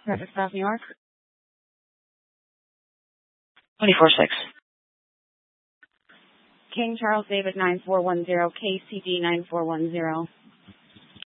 Traffic South New York. 24-6. King Charles David 9410, KCD 9410.